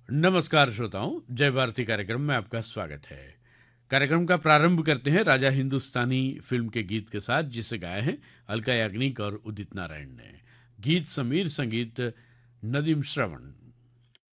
नमस्कार श्रोताओं, जय भारती कार्यक्रम में आपका स्वागत है। कार्यक्रम का प्रारंभ करते हैं राजा हिंदुस्तानी फिल्म के गीत के साथ, जिसे गाए हैं अलका याग्निक और उदित नारायण ने। गीत समीर, संगीत नदीम श्रवण।